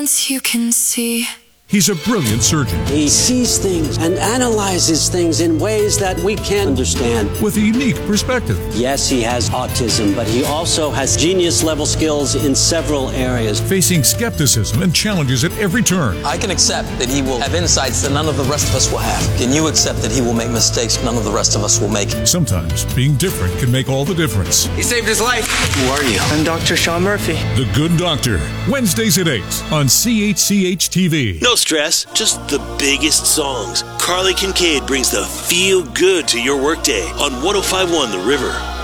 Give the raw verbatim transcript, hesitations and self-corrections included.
You can see. He's a brilliant surgeon. He sees things and analyzes things in ways that we can't understand. With a unique perspective. Yes, he has autism, but he also has genius-level skills in several areas. Facing skepticism and challenges at every turn. I can accept that he will have insights that none of the rest of us will have. Can you accept that he will make mistakes none of the rest of us will make? Sometimes being different can make all the difference. He saved his life. Who are you? I'm Doctor Sean Murphy. The Good Doctor. Wednesdays at eight on C H C H T V. No stress, just the biggest songs. Carly Kincaid brings the feel good to your workday on one oh five point one The River.